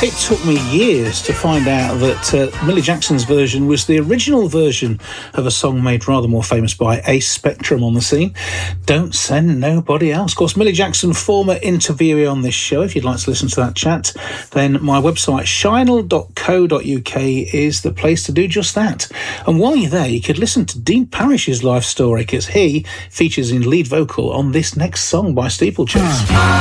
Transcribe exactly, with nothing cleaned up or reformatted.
It took me years to find out that uh, Millie Jackson's version was the original version of a song made rather more famous by Ace Spectrum on the scene. Don't Send Nobody Else. Of course, Millie Jackson, former interviewee on this show. If you'd like to listen to that chat, then my website, shinel dot co dot uk, is the place to do just that. And while you're there, you could listen to Dean Parrish's life story, because he features in lead vocal on this next song by Steeplechase.